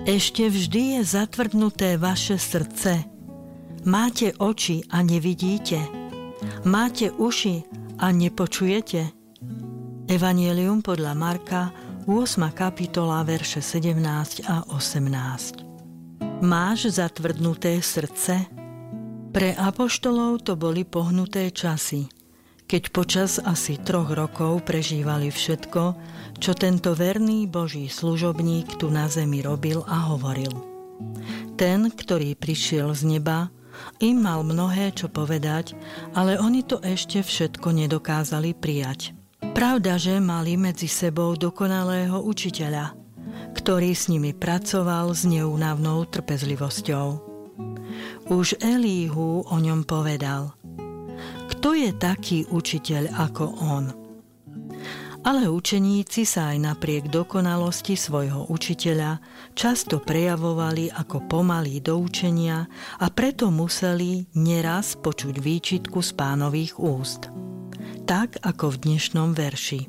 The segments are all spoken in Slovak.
Ešte vždy je zatvrdnuté vaše srdce. Máte oči a nevidíte. Máte uši a nepočujete. Evanjelium podľa Marka, 8. kapitola, verše 17 a 18. Máš zatvrdnuté srdce? Pre apoštolov to boli pohnuté časy, keď počas asi 3 rokov prežívali všetko, čo tento verný Boží služobník tu na zemi robil a hovoril. Ten, ktorý prišiel z neba, im mal mnohé čo povedať, ale oni to ešte všetko nedokázali prijať. Pravda, že mali medzi sebou dokonalého učiteľa, ktorý s nimi pracoval s neúnavnou trpezlivosťou. Už Elíhu o ňom povedal: kto je taký učiteľ ako on? Ale učeníci sa aj napriek dokonalosti svojho učiteľa často prejavovali ako pomalí do učenia a preto museli neraz počuť výčitku z Pánových úst. Tak ako v dnešnom verši.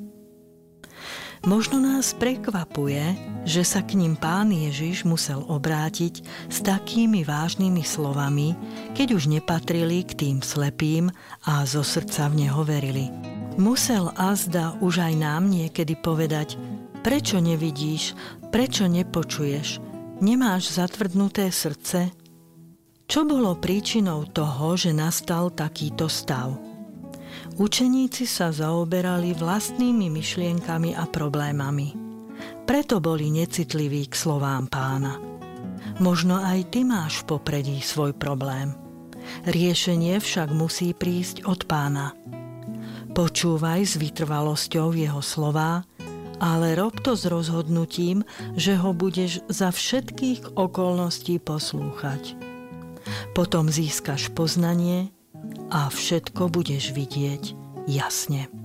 Možno nás prekvapuje, že sa k ním Pán Ježiš musel obrátiť s takými vážnymi slovami, keď už nepatrili k tým slepým a zo srdca v Neho verili. Musel azda už aj nám niekedy povedať: prečo nevidíš, prečo nepočuješ, nemáš zatvrdnuté srdce? Čo bolo príčinou toho, že nastal takýto stav? Učeníci sa zaoberali vlastnými myšlienkami a problémami. Preto boli necitliví k slovám Pána. Možno aj ty máš v popredí svoj problém. Riešenie však musí prísť od Pána. Počúvaj s vytrvalosťou jeho slová, ale rob to s rozhodnutím, že ho budeš za všetkých okolností poslúchať. Potom získaš poznanie a všetko budeš vidieť jasne.